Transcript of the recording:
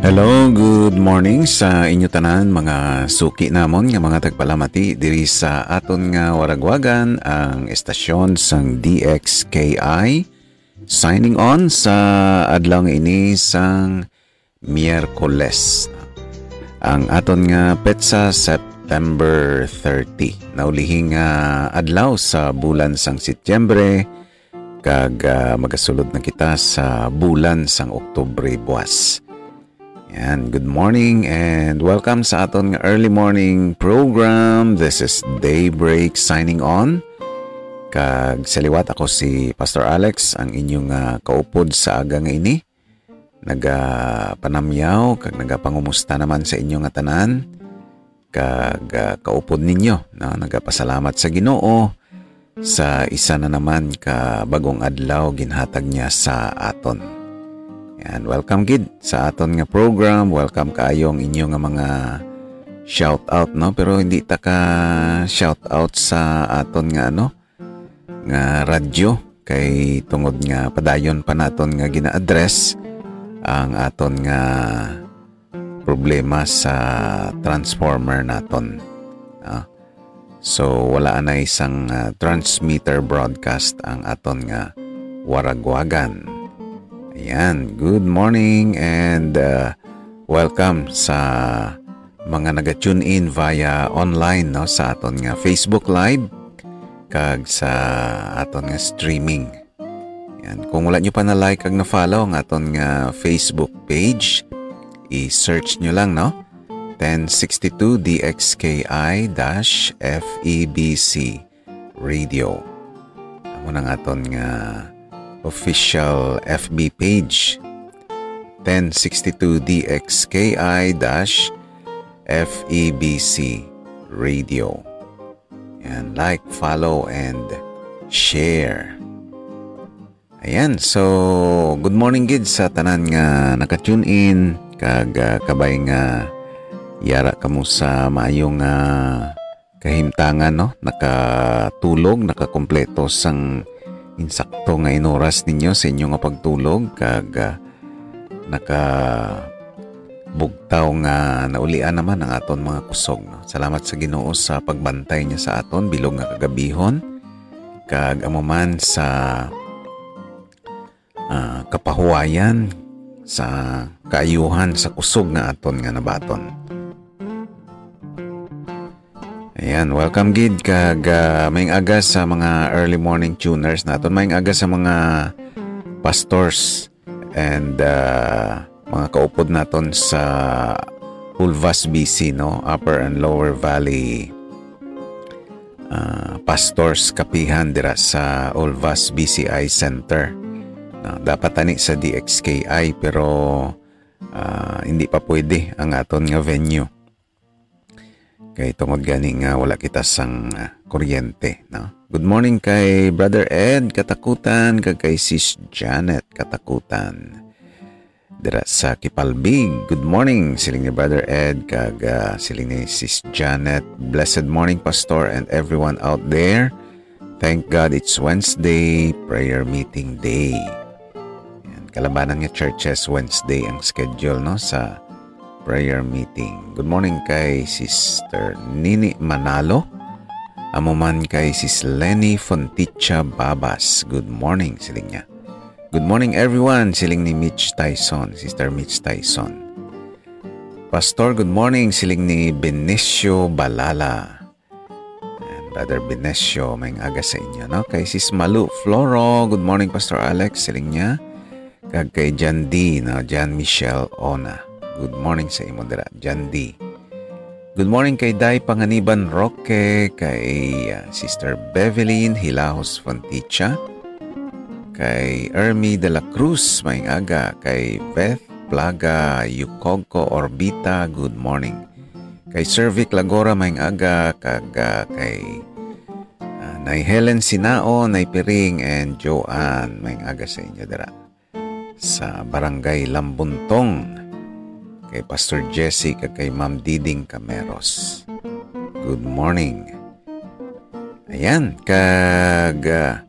Hello, good morning sa inyo tanan mga suki namon nga mga tagpalamati diri sa aton nga waragwagan ang estasyon sang DXKI. Signing on sa adlaw nga ini sang Miyerkules. Ang aton nga petsa September 30. Naulihing adlaw sa bulan sang Setyembre kag magasulod na kita sa bulan sang Oktubre buwas. Yan, good morning and welcome sa aton nga early morning program. This is Daybreak signing on. Kag sa liwat ako si Pastor Alex, ang inyong kaupod sa aga nga ini. Nagapanamyaw kag nagapangumusta naman sa inyong tanan. Kag kaupod ninyo, no? Nagapasalamat sa Ginoo sa isa na naman ka bagong adlaw ginhatag niya sa aton. Yan, welcome gid sa aton nga program. Welcome kaayo ang inyo nga mga shout out, no? Pero hindi ta ka shout out sa aton nga nga radyo kay tungod nga padayon pa naton nga gina-address ang aton nga problema sa transformer naton. So wala na isang transmitter broadcast ang aton nga waragwagan. Ayan, good morning and welcome sa mga naga-tune in via online, no, sa aton nga Facebook Live kag sa aton nga streaming. Ayan, kung wala nyo pa na like kag na follow ang aton nga Facebook page, i-search nyo lang, no? 1062 DXKI-FEBC Radio. Amo nang aton nga official FB page 1062 DXKI-FEBC Radio. Yan, like, follow, and share. Ayan, so good morning gid sa tanan nga naka-tune in kag kabay nga yara kamo sa maayong kahimtangan, no? Nakatulog, nakakompleto sang insakto nga inoras ninyo sa inyo nga pagtulog kag nakabugtaw nga naulian naman ang aton mga kusog, no? Salamat sa Ginoo sa pagbantay niya sa aton bilog nga kagabihon kag amo man sa kapahuwayan sa kaayuhan sa kusog nga aton nga nabaton. Ayan, welcome gid kag maayong aga sa mga early morning tuners naton. Maayong aga sa mga pastors and mga kaupod naton sa Ulvas BC, no? Upper and Lower Valley pastors kapihan dira sa Ulvas BCI Center. Dapat tani sa DXKI pero hindi pa pwede ang aton nga venue. Kay tungod gani nga wala kita sang kuryente, no? Good morning kay Brother Ed Katakutan kag kay Sis Janet Katakutan dira sa Kipalbig. Good morning siling ni Brother Ed kag siling ni Sis Janet. Blessed morning Pastor and everyone out there. Thank God it's Wednesday, prayer meeting day. Yan, kalabanan nga churches Wednesday ang schedule, no, sa prayer meeting. Good morning kay Sister Nini Manalo. Amo man kay Sis Lenny Fonticha Babas. Good morning siling niya. Good morning everyone siling ni Mitch Tyson, Sister Mitch Tyson. Pastor, good morning siling ni Benicio Balala. And Brother Benicio, may aga sa inyo, no? Kay Sis Malu Floro. Good morning Pastor Alex siling niya. Kag kay Jan D, no? Jan Michelle Ona. Good morning sa imo dira, Jan D. Good morning kay Day Panganiban Roque, kay Sister Bevelyn Hilahos Fonticha, kay Ermi de la Cruz, maayong aga, kay Beth Plaga Yukogko Orbita, good morning. Kay Sir Vic Lagora, maayong aga, kag kay Nay Helen Sinao, Nay Piring, and Joanne, maayong aga sa inyo dira sa Barangay Lambuntong. Kay Pastor Jesse kag kay Ma'am Diding Cameros. Good morning. Ayan, kag